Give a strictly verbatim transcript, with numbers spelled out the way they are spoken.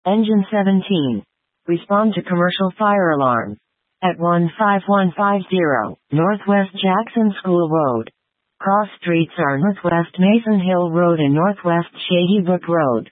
Engine seventeen. Respond to commercial fire alarm. At one five one five zero, Northwest Jackson School Road. Cross streets are Northwest Mason Hill Road and Northwest Shady Brook Road.